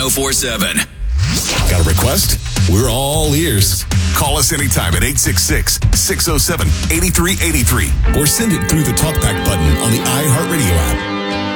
1047. Got a request? We're all ears. Call us anytime at 866-607-8383 or send it through the TalkBack button on the iHeartRadio app.